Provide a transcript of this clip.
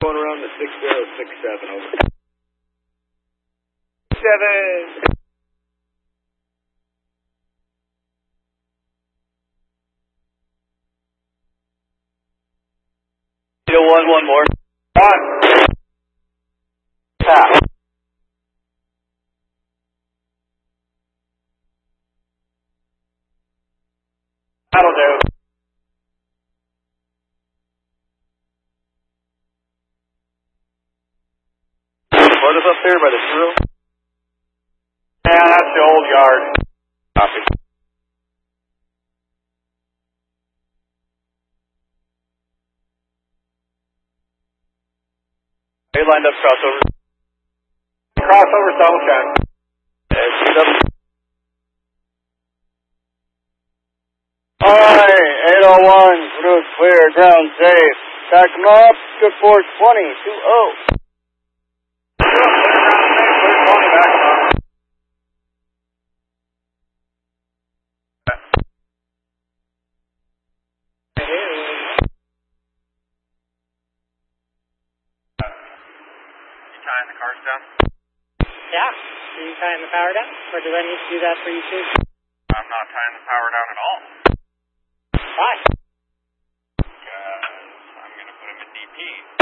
Going around the 6067, over. 7. 1 more. 1. Pass. That'll do. What is up there by the drill? Yeah, that's the old yard. Copy. They lined up crossover. Crossover, double check. SCW. Alright, 801, roof clear, ground safe. Back them up, good for 20-2-0. Tying the cars down? Yeah. Are you tying the power down? Or do I need to do that for you too? I'm not tying the power down at all. Why? Because I'm going to put him in DP.